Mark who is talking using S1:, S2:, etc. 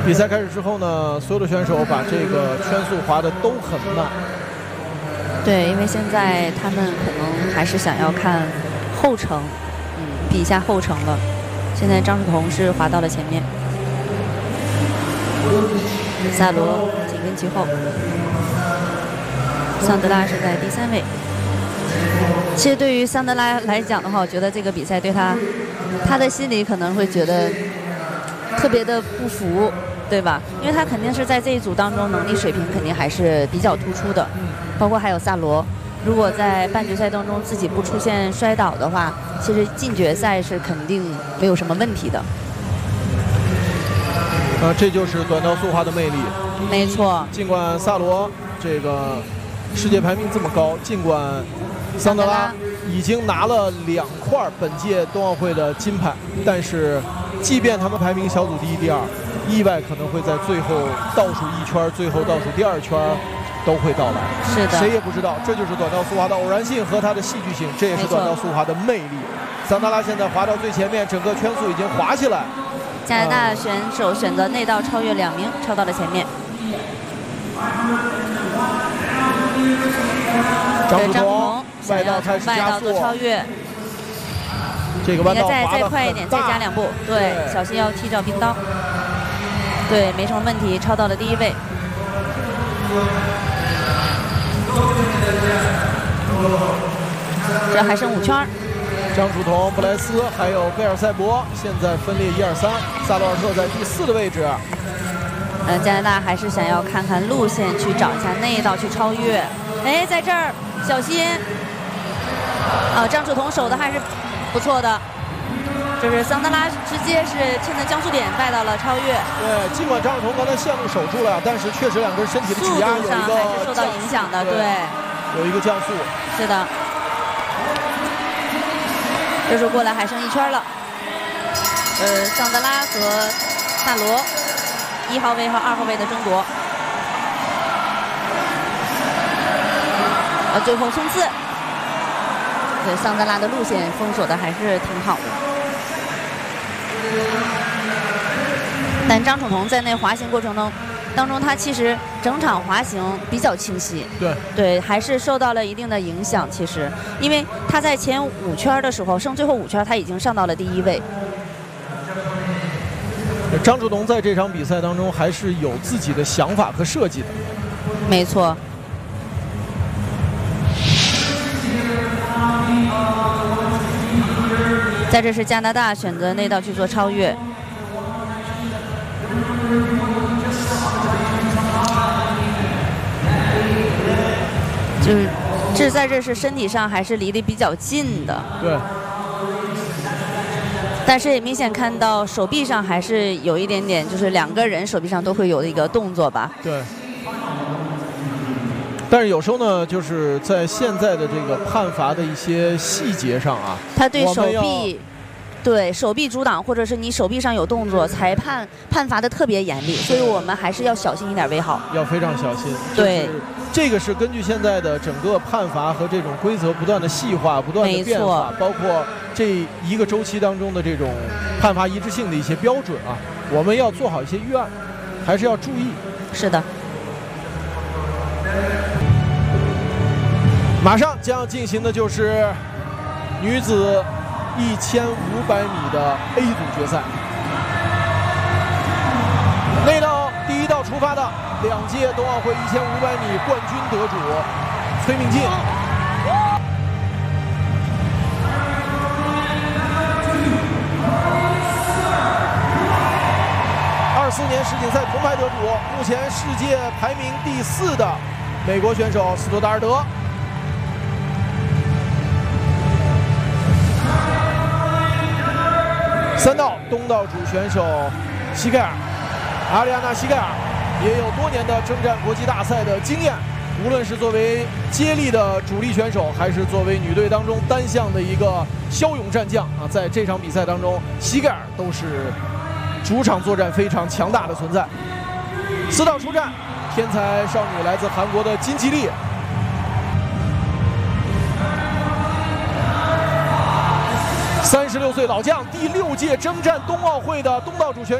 S1: 比赛开始之后呢，所有的选手把这个圈速滑的都很慢。
S2: 对，因为现在他们可能还是想要看后程，比一下后程了。现在张树彤是滑到了前面，萨罗紧跟其后，桑德拉是在第3位。其实对于桑德拉来讲的话，我觉得这个比赛对他的心里可能会觉得特别的不服，对吧？因为他肯定是在这一组当中能力水平肯定还是比较突出的，包括还有萨罗。如果在半决赛当中自己不出现摔倒的话，其实进决赛是肯定没有什么问题的。
S1: 这就是短道速滑的魅力。
S2: 没错。
S1: 尽管萨罗这个世界排名这么高，尽管桑德拉已经拿了2块本届冬奥会的金牌，但是即便他们排名小组第1、第2，意外可能会在最后倒数1圈、最后倒数第2圈都会到来。
S2: 是的，
S1: 谁也不知道，这就是短道速滑的偶然性和它的戏剧性，这也是短道速滑的魅力。桑德拉现在滑到最前面，整个圈速已经滑起来。
S2: 加拿大选手选择内道超越2名，超到了前面。
S1: 张树彤外道开始加速，
S2: 超越。
S1: 这个弯道
S2: 再快一点，再加2步，对，小心要踢着冰刀。对，没什么问题，超到了第1位。这还剩5圈。
S1: 张树彤、布莱斯还有贝尔塞博现在分列1、2、3，萨洛尔特在第4的位置。
S2: 加拿大还是想要看看路线，去找一下内道去超越。哎，在这儿小心！张树彤守的还是不错的。就是桑德拉直接是趁着降速点带到了超越。
S1: 对，尽管张树彤刚才线路守住了，但是确实2个人身体的挤压有一个
S2: 还是受到影响的，对，
S1: 有一个降速。
S2: 是的。这时候过来还剩1圈了。桑德拉和萨罗1号位和2号位的争夺。最后冲刺。对，桑德拉的路线封锁的还是挺好的。但张楚彤在那滑行过程当中，他其实整场滑行比较清晰。对，还是受到了一定的影响。其实，因为他在前5圈的时候，剩最后5圈，他已经上到了第1位。
S1: 张楚彤在这场比赛当中还是有自己的想法和设计的。
S2: 没错。在这是加拿大选择内道去做超越。就是在这是身体上还是离得比较近的。
S1: 对。
S2: 但是也明显看到手臂上还是有一点点，就是2个人手臂上都会有的一个动作吧。
S1: 对。但是有时候呢，就是在现在的这个判罚的一些细节上啊，
S2: 他对手臂阻挡，或者是你手臂上有动作，裁判判罚的特别严厉，所以我们还是要小心一点为好。
S1: 要非常小心。
S2: 对，
S1: 这个是根据现在的整个判罚和这种规则不断的细化、不断的变化，包括这一个周期当中的这种判罚一致性的一些标准啊，我们要做好一些预案，还是要注意。
S2: 是的。
S1: 马上将要进行的就是女子1500米的 A 组决赛。内道第1道出发的2届冬奥会1500米冠军得主崔明静。24年世锦赛铜牌得主，目前世界排名第4的美国选手斯托达尔德。3道东道主选手西盖尔，阿里安娜·西盖尔也有多年的征战国际大赛的经验，无论是作为接力的主力选手，还是作为女队当中单项的一个骁勇战将啊，在这场比赛当中，西盖尔都是主场作战非常强大的存在。4道出战，天才少女来自韩国的金吉利。36岁老将，第6届征战冬奥会的东道主选手。